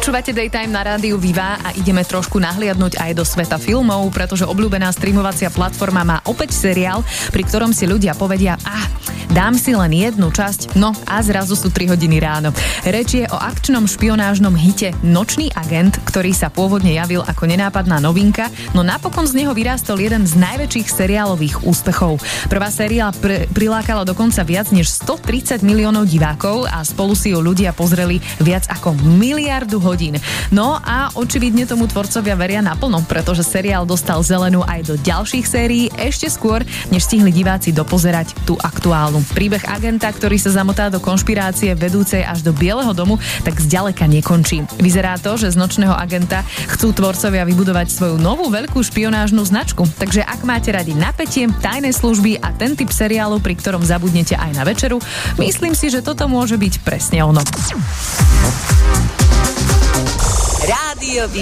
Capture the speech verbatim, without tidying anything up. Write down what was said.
Počúvate Daytime na rádiu Viva a ideme trošku nahliadnúť aj do sveta filmov, pretože obľúbená streamovacia platforma má opäť seriál, pri ktorom si ľudia povedia, ah, dám si len jednu časť, no a zrazu sú tri hodiny ráno. Reč je o akčnom špionážnom hite Nočný agent, ktorý sa pôvodne javil ako nenápadná novinka, no napokon z neho vyrástol jeden z najväčších seriálových úspechov. Prvá séria pr- prilákala dokonca viac než stotridsať miliónov divákov a spolu si ju ľudia pozreli viac ako miliardu hodín. No a očividne tomu tvorcovia veria naplno, pretože seriál dostal zelenú aj do ďalších sérií ešte skôr, než stihli diváci dopozerať tú aktuálnu. Príbeh agenta, ktorý sa zamotá do konšpirácie vedúcej až do Bieleho domu, tak zďaleka nekončí. Vyzerá to, že z Nočného agenta chcú tvorcovia vybudovať svoju novú veľkú špionážnu značku. Takže ak máte radi napätie, tajné služby a ten typ seriálu, pri ktorom zabudnete aj na večeru, myslím si, že toto môže byť presne ono. Rádio